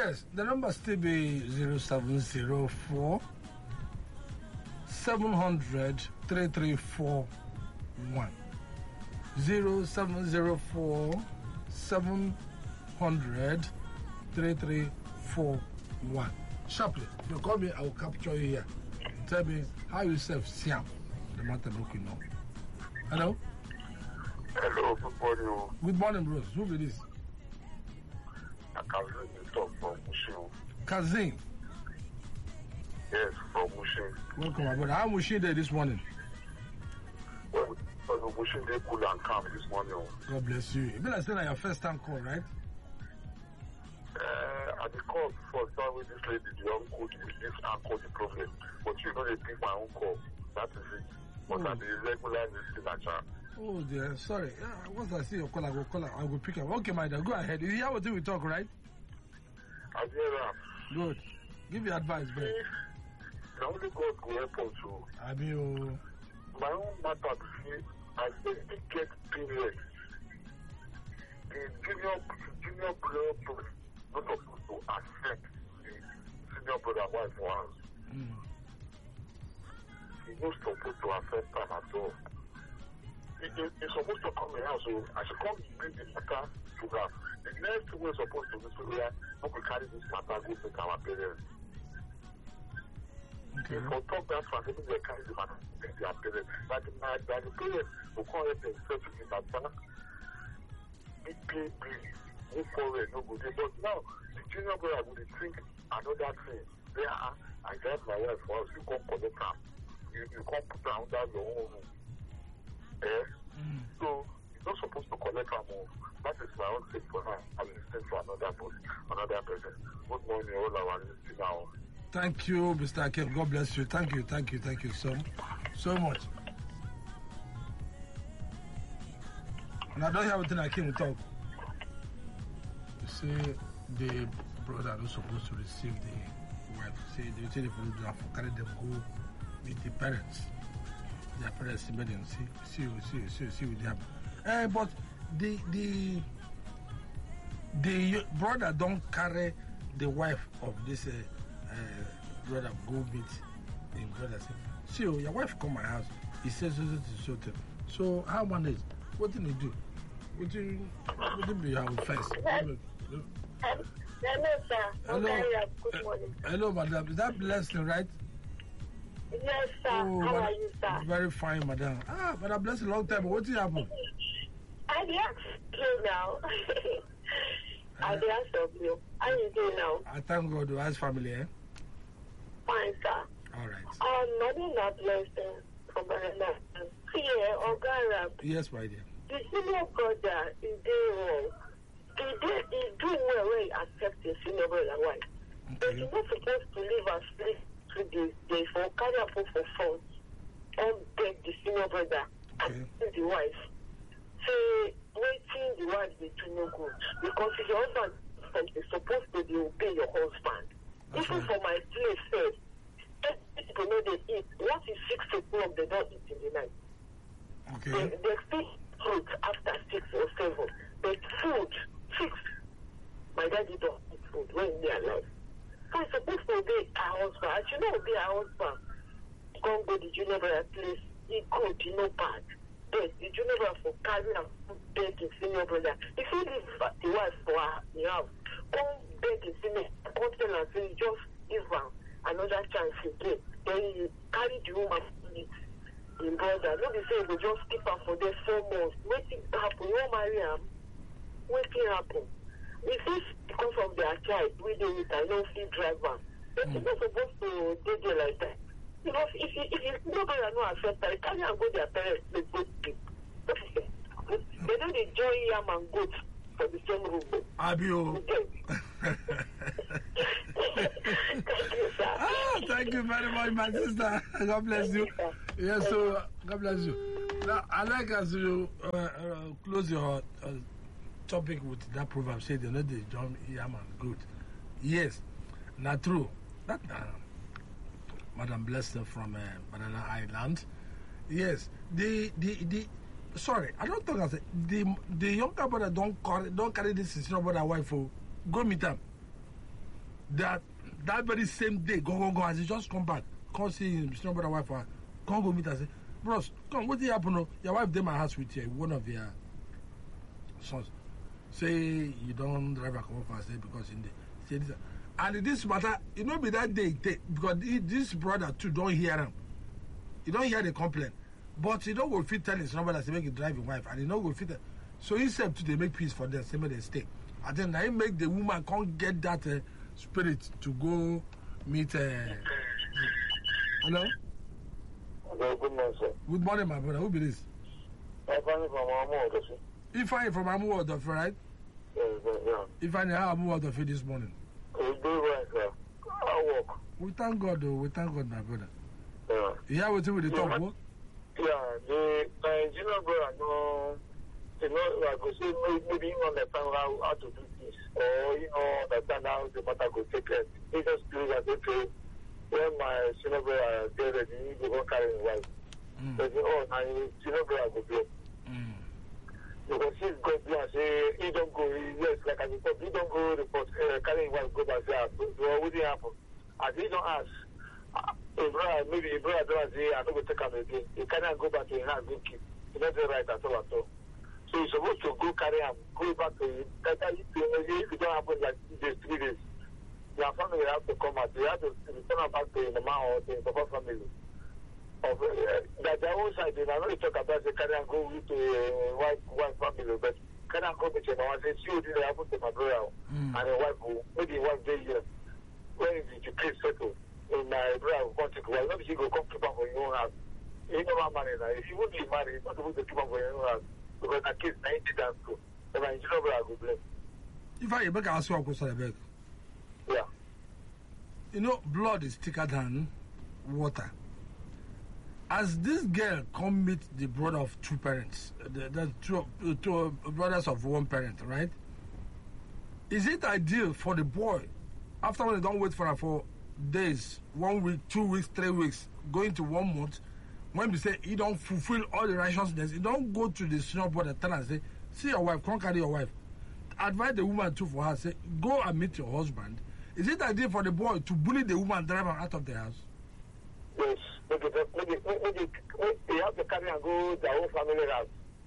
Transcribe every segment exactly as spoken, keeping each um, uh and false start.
Yes, the number still be zero seven zero four seven hundred three three four one. zero seven zero four seven hundred three three four one. Sharply, if you call me, I will capture you here. Tell me how you self Siam, the matter look you know. Hello? Hello, good morning. Good morning, bros. Who be this? I can really talk from Mushin. Kazim. Yes, from Mushin. Welcome, my brother. How Mushin there this morning? Well, well Mushin they cool and calm this morning. God bless you. It be like saying that your first time call, right? Uh, at the call before, start with this lady, the young coach, this uncle the problem. But you know they pick my own call. That is it. But Oh. I'm the regular listener. Oh dear, sorry. Uh, once I see your call, I go call. I will pick up. Okay, my dear, go ahead. You hear what we talk, right? I hear that. Good. Give your advice, babe. If the only God go help us to, I mean, my own matter is, I still get periods. The junior, junior brother not supposed to accept the senior brother wife for us. mm, He's not supposed to accept them at all. He, he, he's supposed to come in house, so I should come bring the matter to her. The next thing we're supposed to do is we we carry this matter, go to our parents. okay. For talk that for them, they carry the matter to their parents. But the, but the parents will call it themselves to the matter. Big, big, big. Move forward, no good. But now, the junior brother will think another thing. They are, I got my wife for us, you can't collect her. You, you can't put her under your own room. Eh? Mm. So, you're not supposed to collect her more. That is my own thing for her. I will send for another person, another person. Good morning, all our listeners now. Thank you, Mister Akem. God bless you. Thank you, thank you, thank you so, so much. And I don't hear everything I came to talk. You see, the brother are not supposed to receive the wife. See, they say if you have to carry them go with the parents. Their parents made them see, see, see, see, see what they have. Uh, but the the the brother don't carry the wife of this uh, uh, brother go meet him brother say, see, oh, your wife come my house. He says so so so. So how manage? What did he do? What did what did be our first? Hello, sir. Hello. Okay, good morning. Uh, hello, madam. Is that Blessing, right? Yes, sir. Oh, How madam, are you, sir? Very fine, madam. Ah, madam Blessing, long time. What did happen? I did ask you now. I did ask of you. How you doing now? I thank God. How's family, eh? Fine, sir. All right. Um, my name is Blessing from Banana. Here, Ogara, Yes, my dear. the senior brother is doing wrong. He did, he doing well when he accepts his senior brother wife. But Okay. you're not supposed to leave us three three days, days for carry up for phone and beg the senior brother Okay. and the wife. Say, waiting the wife they do no good. Because if your husband is supposed to be obey your husband. That's Even right. for my place first, people know they eat. Once it's six o'clock, they don't eat in the night. They, Okay. they still fruit after six or seven. But food, six. My daddy don't eat food when they're alive. So it's supposed to obey our husband. As you know, obey our husband. Come go the junior brother place. He good, he no bad. But the junior brother for carrying and beg his senior brother. If he leave the wife for her, the house, come beg his senior, come tell her, say, just give her another chance again. Then he carry the woman to eat. In brother, no be say they just keep her for there four months. Waiting happen, you won't marry him. Waiting happen. If it's because of their child, we do it, I don't feel drive her. But Mm. you're not supposed to do it like that. Because if you, if you nobody not accept that, can you go their parents they go to they don't enjoy yam and goat for the same room. Abio. Okay. Thank you, sir. Ah, thank you very much, my sister. God bless you. Yes, so God bless you. Now, I like as you uh, uh, close your uh, topic with that proverb. Say they know the John Yam and good. Yes, not true. That uh, Madam Blessing from uh, Banana Island. Yes, the the the. Sorry, I don't talk as a, the the younger brother don't carry don't carry this senior brother wife for go meet them. that that very same day, go, go, go, as he just come back, come see him, senior brother wife, uh, come go meet and say, bros, come, what did happen? No? Your wife did my house with you, one of your sons. Say, you don't drive a come up and say, because in the, say this, and this matter, it not be that day, take, because he, this brother too don't hear him. You don't hear the complaint. But you don't go fit tell his number that say make you drive your wife, and you know go fit. So instead to they make peace for them, say make they stay. And then I make the woman can't get that uh, spirit to go meet. Uh, hello. Hello, good morning, sir. Good morning, my brother. Who be this? I'm finding from Amu Odofi. If I from Amu Odofi, right? Yes, yeah. If I how Amu Odofi this morning. We do right, sir. I work. We thank God, though. We thank God, my brother. Yeah. You hear what we talk about? Yeah, the Nigerian brother, no, you know, like I say, maybe you understand how, how to do this, or you know, understand how the matter go take place. He just feels like, okay, when my senior brother get ready, he go carry his wife. Mm. So, oh, now his senior brother go go. Mm. Because he's go there and say, he don't go, he, yes, like I said, he don't go report, uh, carry his wife, go back there. What would happen? And he don't ask. Uh, A brother, maybe a brother don't say, I'm not going to take him again. He cannot go back to his hand, go keep. He doesn't right at all at all. So he's supposed to go carry him, go back to him. That if it don't happen like days, three days, your family have to come out. They have to return him back to the mama or the papa family. Of, uh, that their own side, they are not talk about the carry and go with the uh, wife, wife family, but carry and go with your mama. Say, see what did happen to my brother mm. and the wife, maybe wife day here. When is the case settled? In my brother will take well, maybe he go come keep up for your own house. He never married now. If he wouldn't be married, he's not supposed to keep up for your own house. Because that kid ninety times go. So my engineer brother will blame. If I ever ask you a question, beg. Yeah. You know, blood is thicker than water. As this girl come meet the brother of two parents, the, the two, two brothers of one parent, right? Is it ideal for the boy, after when they don't wait for her for days, one week, two weeks, three weeks, going to one month, when we say he don't fulfill all the righteousness, he don't go to the senior brother, tell her, say, see your wife, come carry your wife. Advise the woman too for her, say, go and meet your husband. Is it ideal for the boy to bully the woman, drive her out of the house? Yes. Maybe, maybe, maybe, maybe they have to carry and go to their own family house.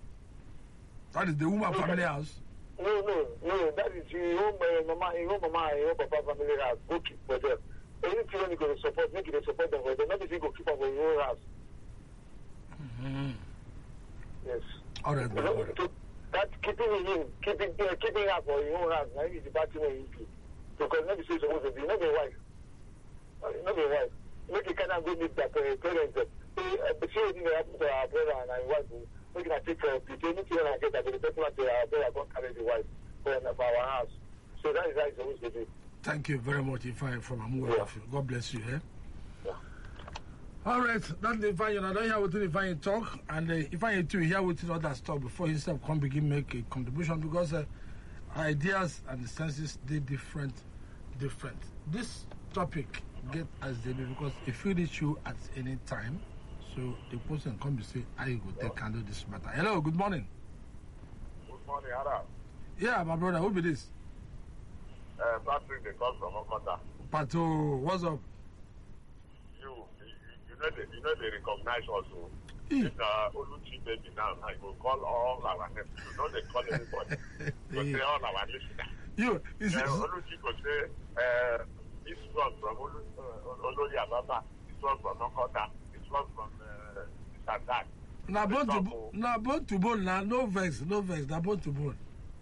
That is the woman no, family house? No, no, no. That is your own uh, mama, your own mama, your own papa family house. Go keep for them. Anything when you go to support, make it support them for them. Not if you go keep up for your own house. Mm-hmm. Yes. All right, you know, to, that keeping him, keeping, uh, keeping up for your own house, now is the bad thing when you do. Because nobody is supposed to be, not your wife. Not your wife. Make it kind of go meet their uh, parents. Uh, see what you happen to our brother and our wife. Make it take care of it. Anything when I get that, the person want to our brother go carry the wife for, for our house. So that is how it's supposed to be. Thank you very much, Ifeanyi from Amu Odofi. Yeah. God bless you. Eh? Yeah. All right, that's the Ifeanyi. I don't hear what Ifeanyi talk, and uh, Ifeanyi too hear what others talk before himself come begin make a contribution, because uh, ideas and the senses they different, different. This topic get as they be because if you reach you at any time, so the person come to say, I go take handle this matter. Hello, good morning. Good morning, Ara. Yeah, my brother, who be this? Uh, Patrick, they call from Okota. Pato, what's up? You, you, you know they, you know they recognize also. E. It's uh, Oluchi baby now. I will call all our names. You know they call everybody. They say all our listeners. You, is uh, it? Oluchi could say, uh, this one from Olu, uh, Olori Ababa, this one from Okota, this one from uh, Sadak. Na bone to bone, na bone to bone, na no vex, no vex, na bone to bone.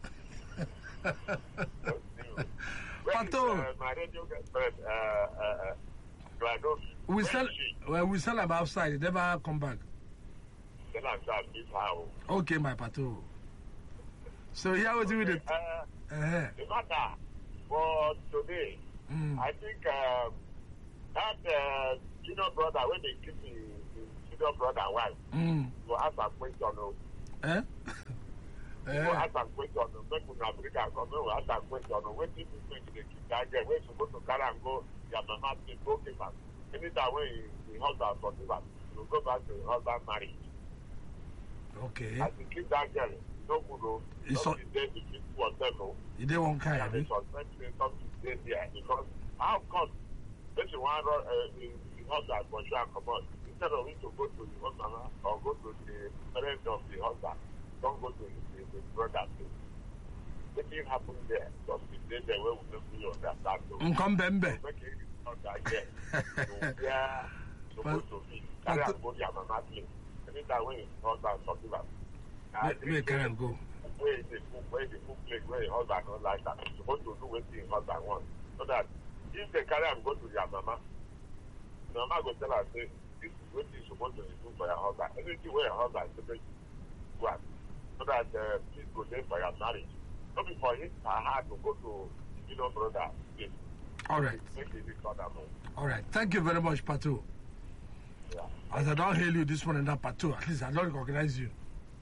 Pato, uh, my radio friend, uh, uh, uh, we sell, well, we sell them outside. They never come back. Sell them outside. This how? Okay, my Pato. So here we do it. Uh, uh-huh. The matter for today, mm. I think uh, that uh, junior brother when they keep the, the junior brother wife, mm. to ask a question. No. Eh? To ask a question. No. Make we not bring come. We ask a question. No. When people think they keep that girl, when supposed to carry and go, their mama say go give her. Anytime when the husband forgive her, you go back to the husband marriage. Okay. As you keep that girl, no good. No. It's not the day between two of them. No. You don't want kind. And they suspect something there because How come if you want to uh, husband for sure come on, instead of him to go to the husband or go to the parents of the husband, don't go to the, the brother too. What thing happened there? Because the day there where we don't really understand. So, come bembe. make it not that yet. So we are supposed to be. Carry and go to your mama place. Anytime when his husband something like Where can I go? Where is the cook? Where is the cook place? Where his husband not like that? He's supposed to do what his husband wants. So that if they carry and go to your mama, mama go tell her say this is what you're supposed to do for your husband. Anything where your husband is supposed to do, so that uh, please go there for your marriage. Not before him, her heart to go to you know brother. Yes. All right. Make it this other move. All right. Thank you very much, Patu. Yeah. As I don't hail you this one and that Patu, at least I don't recognize you.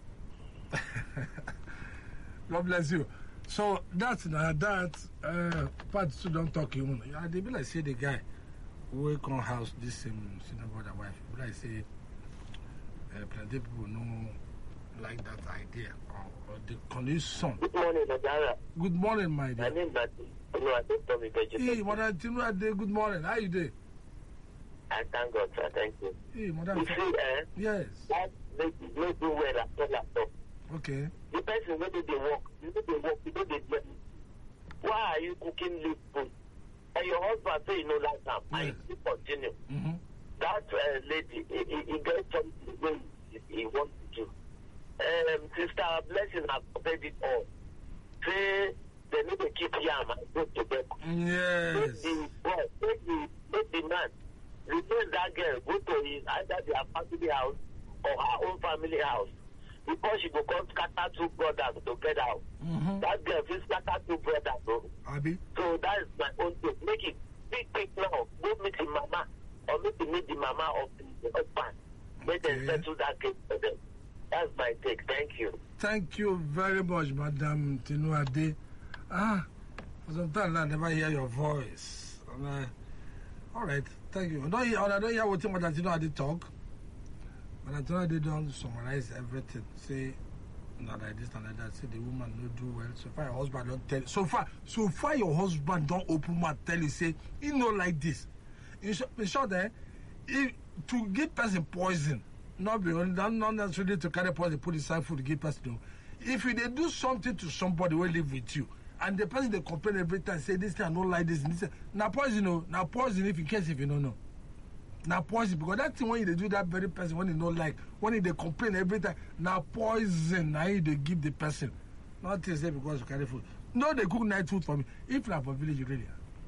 God bless you. So that's uh, that uh, part two don't talk even. Yeah, they be like say the guy who come house this same senior brother wife. Be like say uh, plenty people no like that idea or, or the condition. Good morning, Nadara. Good morning, my My dear. name is No, I don't tell me that you Hey, Mother Tinu, good morning. How you doing? I thank God, sir. Thank you. Hey, Mother. You see, eh? Yes. That make no do well at all at all. Okay. The person where they work, you know they work, you know they get. Why are you cooking leaf food? And your husband say you know like that, and Yes. you still continue. Mm-hmm. That uh, lady, he, he, he gets something when he, he wants to do. Um, Sister Blessing has said it all. Say they need to keep yam and go to bed. Yes. Make the boy, make the, make the man replace that girl, go to his either their family house or her own family house. Because she will come scatter two brothers together. Mm-hmm. That girl will scatter two brothers. Bro. Abi. So that is my own thing. Make it big, big now. Go meet the mama or meet the, meet the mama of the husband. Make them Okay. settle that case for them. That's my take. Thank you. Thank you very much, Madam Tinuade. Ah, for some time now, I never hear your voice. And, uh, all right, thank you. I don't hear, I don't hear what Madam Tinuade talk. Madam Tinuade don't summarize everything. Say, not like this, not like that. Say the woman no do well. So far, your husband don't tell. So far, so far, your husband don't open mouth tell you say he no like this. In short, in short, eh, if, to give person poison. Not be not, not necessarily to carry poison, put inside food to give person. No. If you they do something to somebody who live with you, and the person they complain every time, say this thing I don't like this, and this now poison, no, now poison if in case if you don't know. Now poison because that thing when you they do that very person when you don't like, when they complain every time, now poison now you they give the person. Not to say because you carry food. No, they cook night food for me. If not for village really.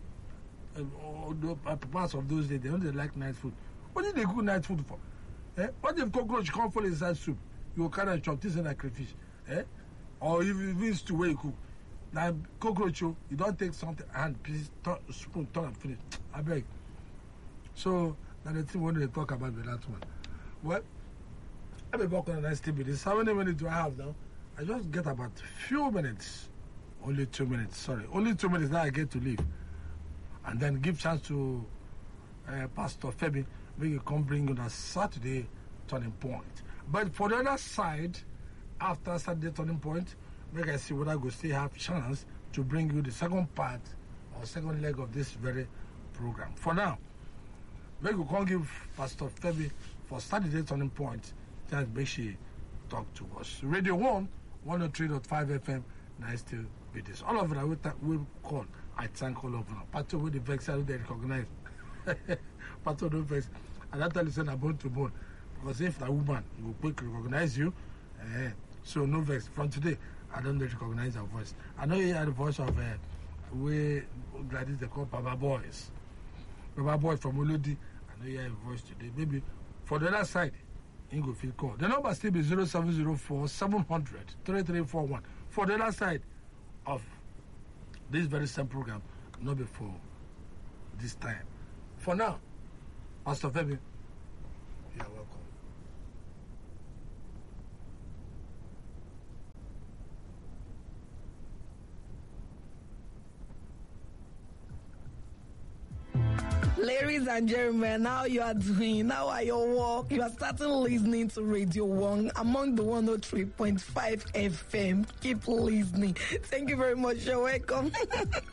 Um, or the uh, parts of those days they don't they like night food. What did they cook night food for? Eh? What if cockroach come fall inside soup? You carry and chop this and like crayfish. Eh? Or if it's to where you cook. Now cockroach you don't take something and piece turn, spoon turn and finish. I beg. So now the thing when they talk about the last one. Well, I've been working on that still with this. How many minutes do I have now? I just get about few minutes. Only two minutes, sorry. Only two minutes now I get to leave. And then give chance to uh, Pastor Femi. We can come bring on a Saturday turning point. But for the other side, after Saturday turning point, we can see whether I go still have chance to bring you the second part or second leg of this very program. For now, we can come give Pastor Femi for Saturday turning point. Just make sure talk to us. Radio One, one oh three point five F M, nice to be this. All of it I will, will call. I thank all of them. Pato with the vex, I don't recognize. Pato don't vex. And that tell you say na bone to bone. Because if a woman will quick recognize you, eh, so no vex. From today, I don't recognize her voice. I know you hear the voice of uh, we like this they call Baba Boys. Baba Boy from Olodi. I know you hear a voice today. Maybe for the other side, you go feel call. The number still be zero seven zero four seven hundred three three four one. For the other side of this very same program, not before this time. For now, Pastor Femi, you are welcome. Ladies and gentlemen, how you are doing? How are your work? You are starting listening to Radio One among the one oh three point five F M. Keep listening. Thank you very much. You're welcome.